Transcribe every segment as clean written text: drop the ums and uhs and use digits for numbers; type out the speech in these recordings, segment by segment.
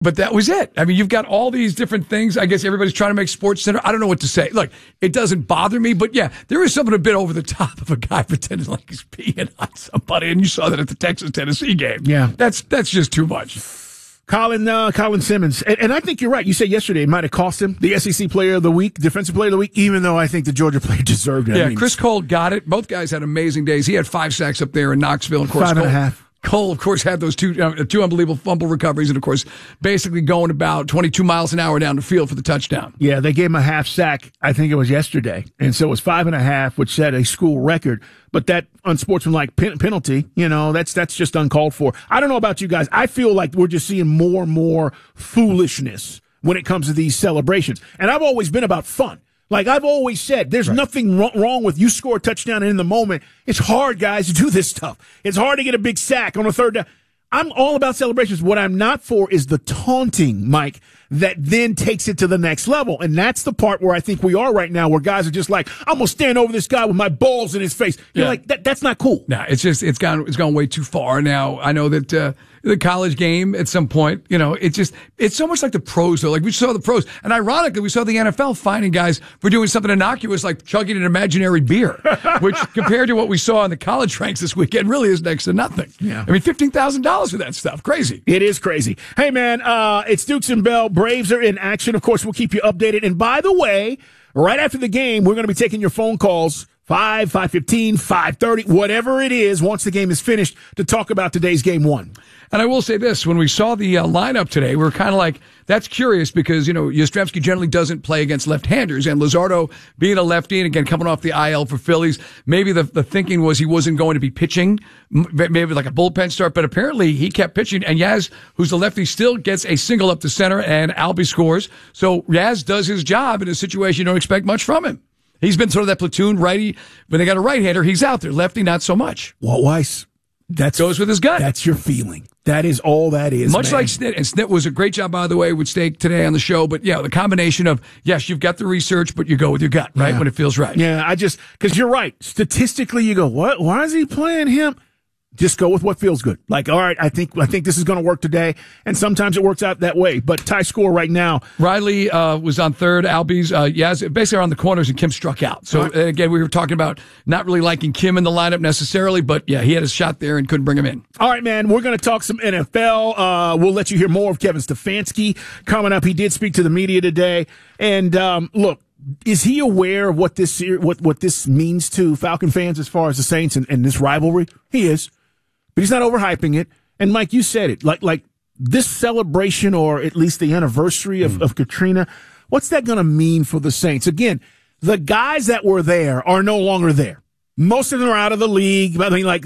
But that was it. I mean, you've got all these different things. I guess everybody's trying to make Sports Center. I don't know what to say. Look, it doesn't bother me, but yeah, there is something a bit over the top of a guy pretending like he's peeing on somebody, and you saw that at the Texas-Tennessee game. Yeah. That's just too much. Colin Simmons. And I think you're right. You said yesterday it might have cost him the SEC Player of the Week, Defensive Player of the Week, even though I think the Georgia player deserved it. Yeah, Chris Cole got it. Both guys had amazing days. He had 5 sacks up there in Knoxville. Of course, 5.5. Cole, of course, had those two unbelievable fumble recoveries and, of course, basically going about 22 miles an hour down the field for the touchdown. Yeah, they gave him a half sack, I think it was yesterday. And so it was 5.5, which set a school record. But that unsportsmanlike penalty, that's just uncalled for. I don't know about you guys. I feel like we're just seeing more and more foolishness when it comes to these celebrations. And I've always been about fun. Like I've always said, there's nothing wrong with you score a touchdown and in the moment. It's hard, guys, to do this stuff. It's hard to get a big sack on a third down. I'm all about celebrations. What I'm not for is the taunting, Mike, that then takes it to the next level. And that's the part where I think we are right now, where guys are just like, I'm going to stand over this guy with my balls in his face. You're like, that's not cool. No, it's gone way too far now. I know that, the college game at some point, it's so much like the pros though. Like we saw the pros, and ironically, we saw the NFL finding guys for doing something innocuous like chugging an imaginary beer, which compared to what we saw in the college ranks this weekend really is next to nothing. Yeah. I mean, $15,000 for that stuff. Crazy. It is crazy. Hey man, it's Dukes and Bell. Braves are in action. Of course, we'll keep you updated. And by the way, right after the game, we're going to be taking your phone calls. 5:15, 5:30, whatever it is, once the game is finished, to talk about today's game one. And I will say this, when we saw the lineup today, we were kind of like, that's curious because, Yastrzemski generally doesn't play against left-handers, and Luzardo being a lefty, and again, coming off the IL for Phillies, maybe the thinking was he wasn't going to be pitching, maybe like a bullpen start, but apparently he kept pitching, and Yaz, who's the lefty, still gets a single up the center, and Albie scores. So Yaz does his job in a situation you don't expect much from him. He's been sort of that platoon righty. When they got a right-hander, he's out there. Lefty, not so much. Walt Weiss. That goes with his gut. That's your feeling. That is all that is. Much like Snit. And Snit was a great job, by the way, with Steak today on the show. But yeah, the combination of, yes, you've got the research, but you go with your gut, right? When it feels right. Yeah, because you're right. Statistically, you go, what? Why is he playing him? Just go with what feels good. Like, all right, I think this is going to work today. And sometimes it works out that way. But tie score right now. Riley was on third. Albie's, Yaz, basically around the corners, and Kim struck out. So, again, we were talking about not really liking Kim in the lineup necessarily. But, yeah, he had a shot there and couldn't bring him in. All right, man, we're going to talk some NFL. We'll let you hear more of Kevin Stefanski coming up. He did speak to the media today. And, look, is he aware of what this means to Falcon fans as far as the Saints and this rivalry? He is. But he's not overhyping it. And Mike, you said it, like this celebration, or at least the anniversary of Katrina, what's that going to mean for the Saints? Again, the guys that were there are no longer there. Most of them are out of the league. I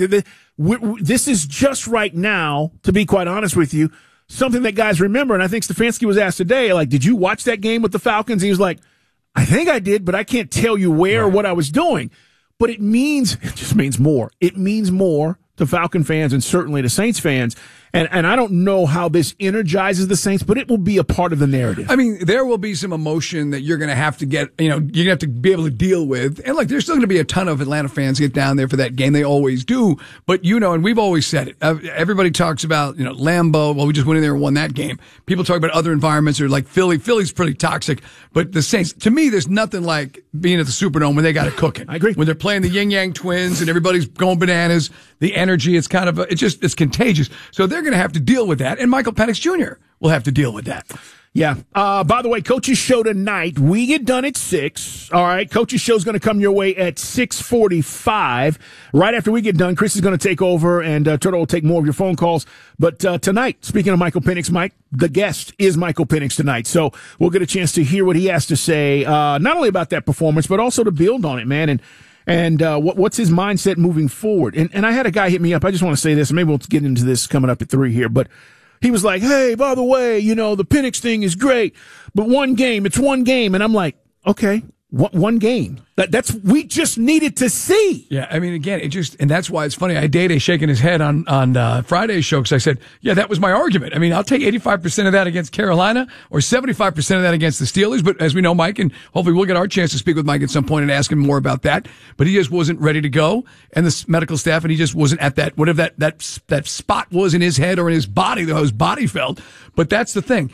mean, this is just right now, to be quite honest with you, something that guys remember. And I think Stefanski was asked today, like, did you watch that game with the Falcons? And he was like, I think I did, but I can't tell you where or what I was doing. But it just means more. It means more to Falcon fans and certainly to Saints fans. And I don't know how this energizes the Saints, but it will be a part of the narrative. I mean, there will be some emotion that you're going to have to get, you're going to have to be able to deal with. And look, there's still going to be a ton of Atlanta fans get down there for that game. They always do. But, and we've always said it. Everybody talks about, Lambeau. Well, we just went in there and won that game. People talk about other environments or like Philly. Philly's pretty toxic. But the Saints, to me, there's nothing like being at the Superdome when they got it cooking. I agree. When they're playing the Yin Yang Twins and everybody's going bananas, the energy, it's kind of, it's contagious. So they're going to have to deal with that, and Michael Penix Jr. will have to deal with that. Yeah. By the way, Coach's Show tonight, we get done at 6. All right. Coach's Show is going to come your way at 6:45. Right after we get done, Chris is going to take over, and Turtle will take more of your phone calls. But tonight, speaking of Michael Penix, Mike, the guest is Michael Penix tonight. So we'll get a chance to hear what he has to say, not only about that performance, but also to build on it, man. And what's his mindset moving forward? And I had a guy hit me up. I just want to say this, and maybe we'll get into this coming up at 3 here. But he was like, hey, by the way, the Penix thing is great, but it's one game. And I'm like, okay, One game. That's we just needed to see. Yeah, I mean, again, and that's why it's funny. I had Day shaking his head on Friday's show because I said, yeah, that was my argument. I mean, I'll take 85% of that against Carolina or 75% of that against the Steelers. But as we know, Mike, and hopefully we'll get our chance to speak with Mike at some point and ask him more about that. But he just wasn't ready to go, and the medical staff, and he just wasn't at that, whatever that spot was in his head or in his body, how his body felt. But that's the thing.